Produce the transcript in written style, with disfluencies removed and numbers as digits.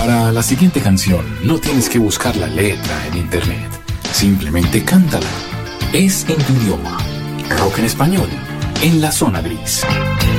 Para la siguiente canción no tienes que buscar la letra en internet. Simplemente cántala. Es en tu idioma. Rock en español, en la zona gris.